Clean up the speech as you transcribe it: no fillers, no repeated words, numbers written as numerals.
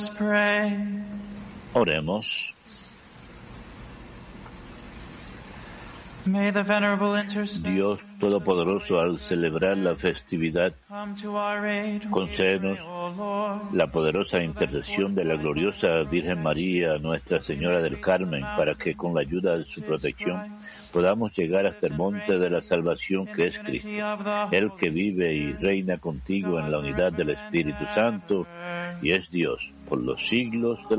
Oremos. Dios Todopoderoso, al celebrar la festividad, concédenos la poderosa intercesión de la gloriosa Virgen María, Nuestra Señora del Carmen, para que con la ayuda de su protección podamos llegar hasta el monte de la salvación que es Cristo, el que vive y reina contigo en la unidad del Espíritu Santo y es Dios por los siglos de